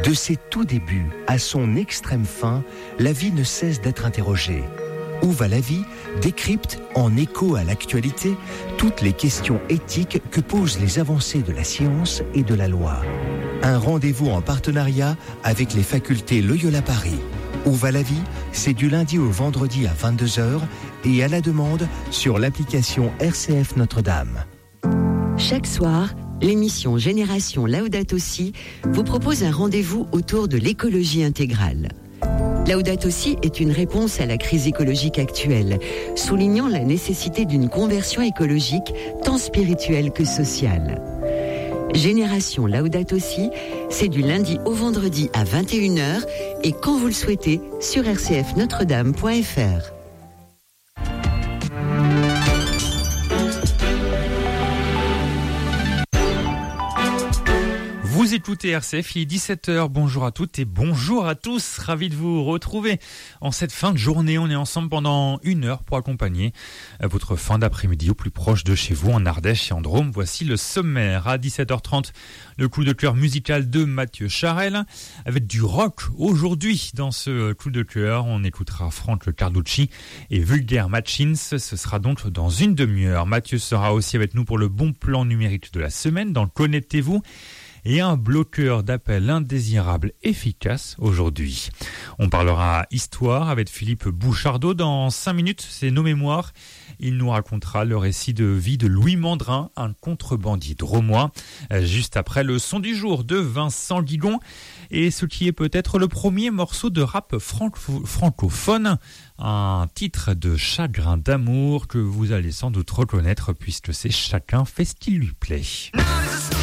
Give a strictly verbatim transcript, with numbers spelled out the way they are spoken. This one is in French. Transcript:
De ses tout débuts à son extrême fin, la vie ne cesse d'être interrogée. Où va la vie décrypte, en écho à l'actualité, toutes les questions éthiques que posent les avancées de la science et de la loi. Un rendez-vous en partenariat avec les facultés Loyola Paris. Où va la vie, c'est du lundi au vendredi à vingt-deux heures et à la demande sur l'application R C F Notre-Dame. Chaque soir, l'émission Génération Laudato Si vous propose un rendez-vous autour de l'écologie intégrale. Laudato Si est une réponse à la crise écologique actuelle, soulignant la nécessité d'une conversion écologique tant spirituelle que sociale. Génération Laudato Si, c'est du lundi au vendredi à vingt et une heures et quand vous le souhaitez sur r c f notre dame point f r. Vous écoutez R C F, il est dix-sept heures, bonjour à toutes et bonjour à tous, ravi de vous retrouver en cette fin de journée. On est ensemble pendant une heure pour accompagner votre fin d'après-midi au plus proche de chez vous en Ardèche et en Drôme. Voici le sommaire. À dix-sept heures trente, le coup de cœur musical de Mathieu Charel avec du rock. Aujourd'hui, dans ce coup de cœur, on écoutera Franck Carducci et Vulgaire Machines. Ce sera donc dans une demi-heure. Mathieu sera aussi avec nous pour le bon plan numérique de la semaine dans Connectez-vous. Et un bloqueur d'appel indésirable efficace aujourd'hui. On parlera histoire avec Philippe Bouchardot dans cinq minutes, c'est nos mémoires. Il nous racontera le récit de vie de Louis Mandrin, un contrebandier drômois, juste après le son du jour de Vincent Guigon. Et ce qui est peut-être le premier morceau de rap franco- francophone, un titre de Chagrin d'amour que vous allez sans doute reconnaître puisque c'est Chacun fait ce qu'il lui plaît.